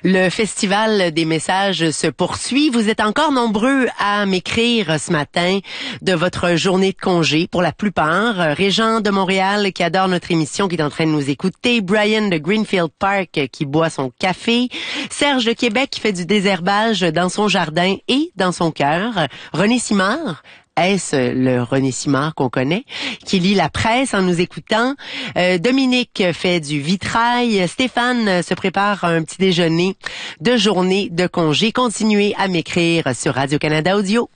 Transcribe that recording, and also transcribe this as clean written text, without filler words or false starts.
Le festival des messages se poursuit. Vous êtes encore nombreux à m'écrire ce matin de votre journée de congé pour la plupart. Régent de Montréal qui adore notre émission, qui est en train de nous écouter. Brian de Greenfield Park qui boit son café. Serge de Québec qui fait du désherbage dans son jardin et dans son cœur. René Simard. Est-ce le René Simard qu'on connaît, qui lit la presse en nous écoutant? Dominique fait du vitrail. Stéphane se prépare un petit déjeuner de journée de congé. Continuez à m'écrire sur Radio-Canada Audio.